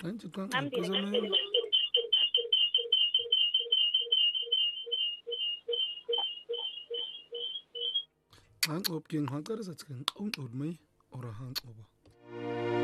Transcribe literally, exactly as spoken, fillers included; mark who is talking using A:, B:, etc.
A: Anchi kan
B: Am di
A: alkazame
B: daga
A: an op king hankar sa cikin ƙaun mai ora han oba.